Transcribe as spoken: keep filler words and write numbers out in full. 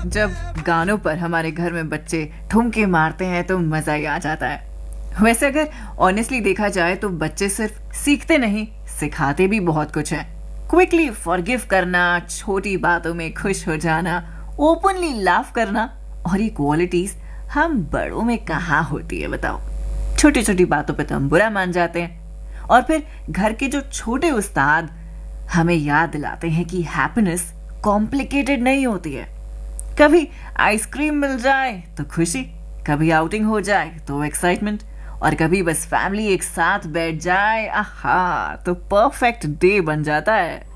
जब गानों पर हमारे घर में बच्चे ठुमके मारते हैं तो मजा ही आ जाता है। वैसे अगर ऑनेस्टली देखा जाए तो बच्चे सिर्फ सीखते नहीं, सिखाते भी बहुत कुछ है। क्विकली फॉरगिव करना, छोटी बातों में खुश हो जाना, ओपनली लाफ करना, और ये क्वालिटीज हम बड़ों में कहाँ होती है बताओ। छोटी छोटी बातों पे तो हम बुरा मान जाते हैं, और फिर घर के जो छोटे उस्ताद हमें याद दिलाते हैं कि हैप्पीनेस कॉम्प्लिकेटेड नहीं होती है। कभी आइसक्रीम मिल जाए तो खुशी, कभी आउटिंग हो जाए तो एक्साइटमेंट, और कभी बस फैमिली एक साथ बैठ जाए, आहा, तो परफेक्ट डे बन जाता है।